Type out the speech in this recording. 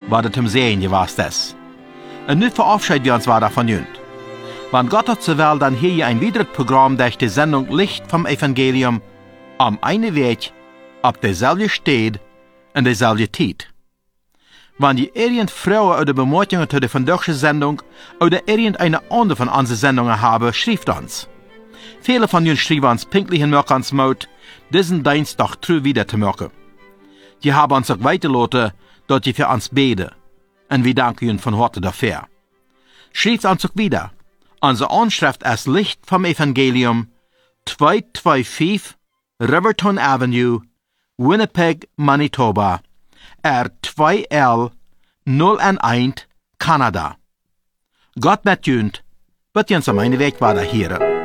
wat het hem sehen gewast ist. Und nu verabschieden wir uns weiter von jünd. Wenn Gott hat so will, dann hier ein weiteres Programm durch die Sendung Licht vom Evangelium am einen Weg, auf derselbe Stelle und derselbe Zeit. Wenn die irgend Frauen oder Bemerkungen zu der vandaagse Sendung oder irgendeine andere von unseren Sendungen haben, schreibt uns. Viele von uns schreiben uns pünktlich in Mörkans Mut, diesen Dienstag treu wieder zu machen. Die haben uns auch weitergelassen, dass die für uns beten. Und wir danken ihnen von Harte dafür. Schreibt uns auch wieder. Unsere Anschrift ist Licht vom Evangelium, 225 Riverton Avenue, Winnipeg, Manitoba, R2L 011, Kanada. Gott mit jünd, wird uns am einen Weg weiter hören.